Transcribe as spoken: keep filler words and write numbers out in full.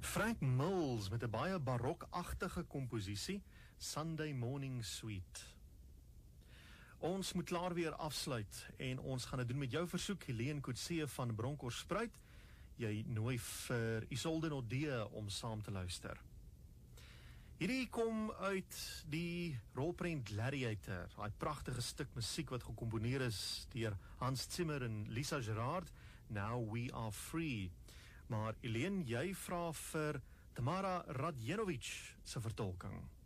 Frank Mills met 'n baie barokagtige komposisie, Sunday Morning Suite. Ons moet klaar weer afsluit en ons gaan dit doen met jou versoek, Helene Coetzee van Bronkhorstspruit. Jy nooi vir Isolde Nodee om saam te luister. Hierdie kom uit die rolprent Gladiator, daai pragtige stuk musiek wat gekomponeer is deur Hans Zimmer en Lisa Gerrard, Now We Are Free. Maar Helene, jy vra vir Tamara Radjenovic se vertolking.